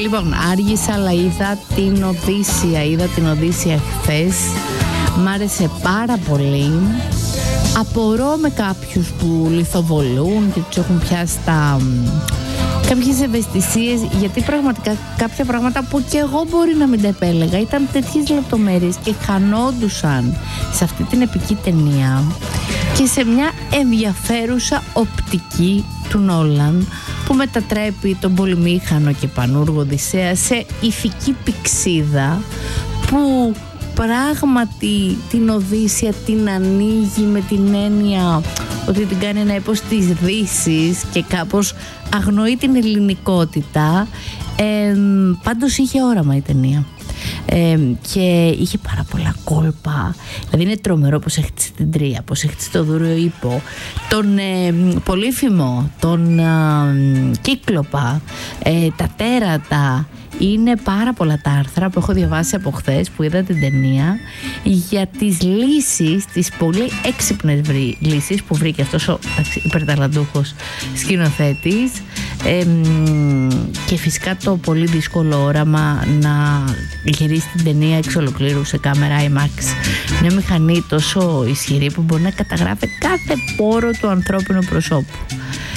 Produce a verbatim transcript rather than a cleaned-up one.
Λοιπόν, άργησα, αλλά είδα την Οδύσσια. Είδα την Οδύσσια χθες. Μ' άρεσε πάρα πολύ. Απορώ με κάποιους που λιθοβολούν και τους έχουν πιάσει τα... κάποιες ευαισθησίες, γιατί πραγματικά κάποια πράγματα που και εγώ μπορεί να μην τα επέλεγα. Ήταν τέτοιες λεπτομέρειες και χανόντουσαν σε αυτή την επική ταινία και σε μια ενδιαφέρουσα οπτική του Νόλαν, που μετατρέπει τον πολυμήχανο και πανούργο Οδυσσέα σε ηθική πυξίδα που πράγματι την Οδύσσια την ανοίγει με την έννοια ότι την κάνει ένα έπος της Δύσης και κάπως αγνοεί την ελληνικότητα. Ε, πάντως είχε όραμα η ταινία. Ε, και είχε πάρα πολλά κόλπα. Δηλαδή είναι τρομερό πως έχει την Τρία, πως έχει το Δούριο Ίππο, τον ε, Πολύφημο, τον ε, Κύκλοπα, ε, τα τέρατα. Είναι πάρα πολλά τα άρθρα που έχω διαβάσει από χθες που είδα την ταινία για τις λύσεις, τις πολύ έξυπνες βρή, λύσεις που βρήκε αυτός ο υπερταλαντούχος σκηνοθέτης, ε, και φυσικά το πολύ δύσκολο όραμα να γυρίσει την ταινία εξ ολοκλήρου σε κάμερα IMAX. Μια μηχανή τόσο ισχυρή που μπορεί να καταγράφει κάθε πόρο του ανθρώπινου προσώπου.